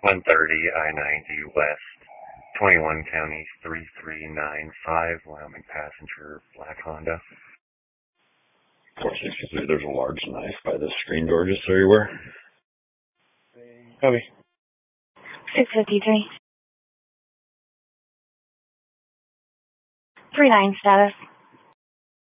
130 I-90 West, 21 County 3395, Wyoming passenger, black Honda. 463, there's a large knife by the screen door just so you're aware. Copy. 653. 39 status.